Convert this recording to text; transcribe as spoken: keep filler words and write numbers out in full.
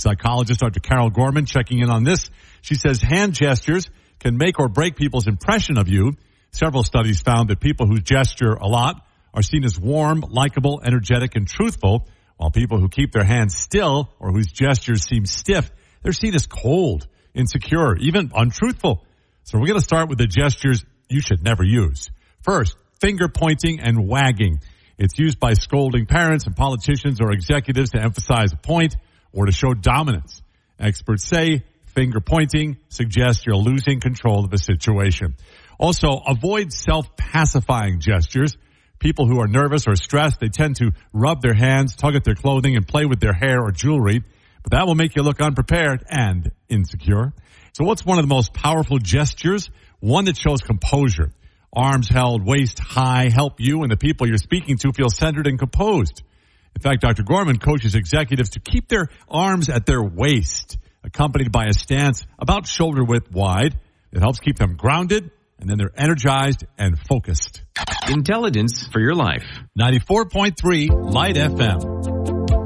Psychologist Doctor Carol Gorman checking in on this. She says hand gestures can make or break people's impression of you. Several studies found that people who gesture a lot are seen as warm, likable, energetic, and truthful, while people who keep their hands still or whose gestures seem stiff, they're seen as cold, insecure, even untruthful. So we're going to start with the gestures you should never use. First, finger pointing and wagging. It's used by scolding parents and politicians or executives to emphasize a point or to show dominance. Experts say finger pointing suggests you're losing control of a situation. Also, avoid self-pacifying gestures. People who are nervous or stressed, they tend to rub their hands, tug at their clothing, and play with their hair or jewelry. But that will make you look unprepared and insecure. So what's one of the most powerful gestures? One that shows composure. Arms held waist high help you and the people you're speaking to feel centered and composed. In fact, Doctor Gorman coaches executives to keep their arms at their waist, accompanied by a stance about shoulder width wide. It helps keep them grounded, and then they're energized and focused. Intelligence for your life. ninety-four point three Light F M.